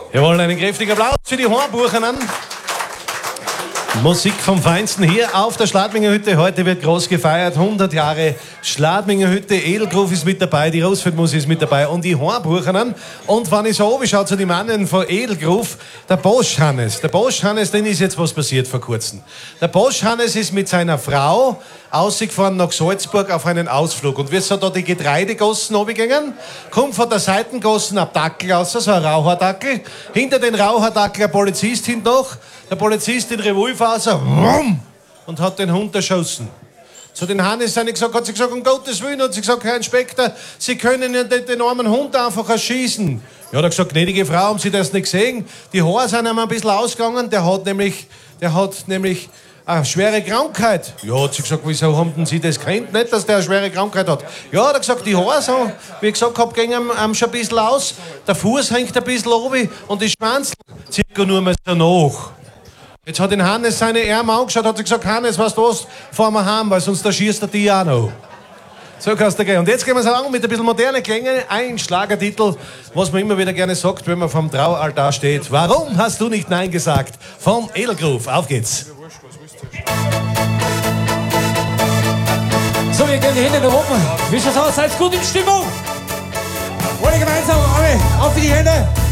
Jawohl, einen kräftigen Applaus für die Hornbuchenen. Musik vom Feinsten hier auf der Schladminger Hütte. Heute wird groß gefeiert. 100 Jahre Schladminger Hütte. Edelgroove ist mit dabei, die Rosfeldmusik ist mit dabei und die Hornbuchenen. Und wenn ich so oben schaue zu den Mannen von Edelgroove, der Bosch Hannes. Der Bosch Hannes, den ist jetzt was passiert vor kurzem. Der Bosch Hannes ist mit seiner Frau ausgefahren nach Salzburg auf einen Ausflug. Und wie so da die Getreidegossen runtergegangen, kommt von der Seitengossen ein Dackel raus, so ein Raucherdackel. Hinter den Raucherdackel ein Polizist hindurch. Der Polizist in Revolverfaser und hat den Hund erschossen. Zu den Hannes hat sie gesagt, um Gottes Willen, hat sie gesagt, Herr Inspektor, Sie können ja den armen Hund einfach erschießen. Ja, hat er gesagt, gnädige Frau, haben Sie das nicht gesehen? Die Haare sind ihm ein bisschen ausgegangen, der hat nämlich eine schwere Krankheit. Ja, hat sie gesagt, wieso haben denn Sie das kennt? Nicht, dass der eine schwere Krankheit hat. Ja, hat er gesagt, die Haare so, wie ich gesagt habe, gehen ihm schon ein bisschen aus. Der Fuß hängt ein bisschen oben und die Schwanz circa nur mal so nach. Jetzt hat den Hannes seine Arme angeschaut, hat gesagt, Hannes, weißt du was, fahren wir heim, weil sonst erschießt er die auch noch. So kannst du gehen. Und jetzt gehen wir sagen, mit ein bisschen modernen Klängen, ein Schlagertitel, was man immer wieder gerne sagt, wenn man vom Traualtar steht. Warum hast du nicht Nein gesagt? Von Edelgroove. Auf geht's. So, wir gehen die Hände nach oben. Wie schaut's aus? Seid gut in Stimmung. Alle gemeinsam, alle auf die Hände.